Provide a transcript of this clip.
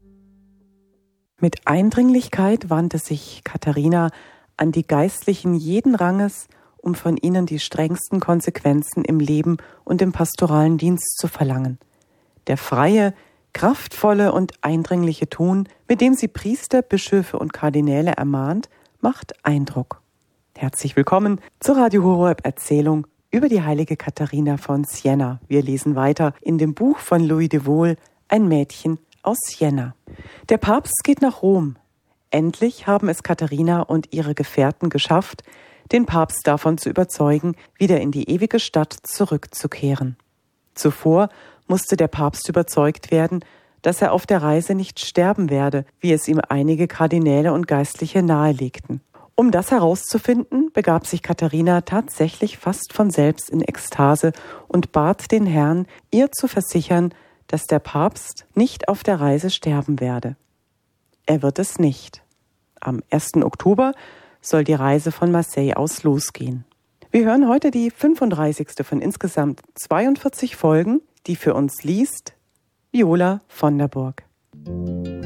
Mit Eindringlichkeit wandte sich Katharina an die Geistlichen jeden Ranges, um von ihnen die strengsten Konsequenzen im Leben und im pastoralen Dienst zu verlangen. Der freie, kraftvolle und eindringliche Ton, mit dem sie Priester, Bischöfe und Kardinäle ermahnt, macht Eindruck. Herzlich willkommen zur Radio Horeb Erzählung über die heilige Katharina von Siena. Wir lesen weiter in dem Buch von Louis de Wohl, Ein Mädchen aus Siena. Der Papst geht nach Rom. Endlich haben es Katharina und ihre Gefährten geschafft, den Papst davon zu überzeugen, wieder in die ewige Stadt zurückzukehren. Zuvor musste der Papst überzeugt werden, dass er auf der Reise nicht sterben werde, wie es ihm einige Kardinäle und Geistliche nahelegten. Um das herauszufinden, begab sich Katharina tatsächlich fast von selbst in Ekstase und bat den Herrn, ihr zu versichern, dass der Papst nicht auf der Reise sterben werde. Er wird es nicht. Am 1. Oktober soll die Reise von Marseille aus losgehen. Wir hören heute die 35. von insgesamt 42 Folgen, die für uns liest Viola von der Burg.